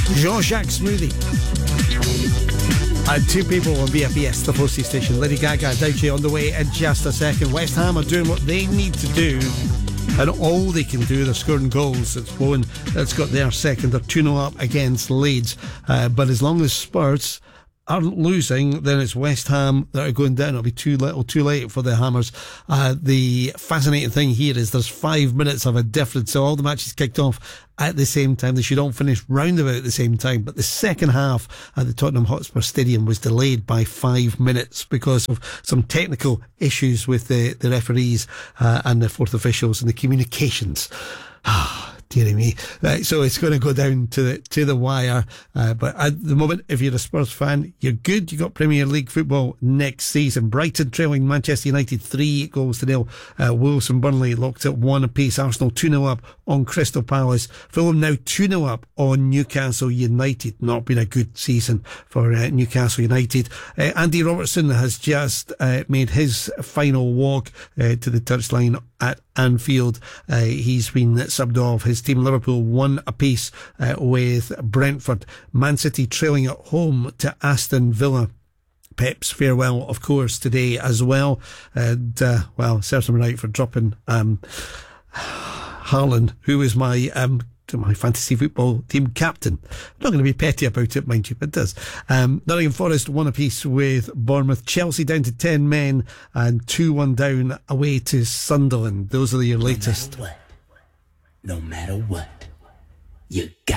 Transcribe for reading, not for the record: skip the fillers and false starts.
Jean-Jacques Smoothie. And two people on BFES, the 4C station. Lady Gaga, Douche on the way in just a second. West Ham are doing what they need to do, and all they can do, they're scoring goals. It's Bowen that's got their second. They're 2-0 up against Leeds. But as long as Spurs aren't losing, then it's West Ham that are going down. It'll be too little, too late for the Hammers. The fascinating thing here is there's 5 minutes of a difference, so all the matches kicked off at the same time. They should all finish round about at the same time, but the second half at the Tottenham Hotspur Stadium was delayed by 5 minutes because of some technical issues with the referees and the fourth officials and the communications. Dearie me. Right, so it's going to go down to the wire. But at the moment, if you're a Spurs fan, you're good. You got Premier League football next season. Brighton trailing Manchester United 3-0. Wolves and Burnley locked at 1 apiece. Arsenal 2-0 up on Crystal Palace. Fulham now 2-0 up on Newcastle United. Not been a good season for Newcastle United. Andy Robertson has just made his final walk to the touchline at Anfield. He's been subbed off. His team Liverpool 1 apiece with Brentford. Man City trailing at home to Aston Villa. Pep's farewell, of course, today as well. And, serves him right for dropping Haaland, who is my fantasy football team captain. I'm not going to be petty about it, mind you, but it does. Nottingham Forest 1 apiece with Bournemouth. Chelsea down to 10 men and 2-1 down away to Sunderland. Those are your latest. No matter what, you got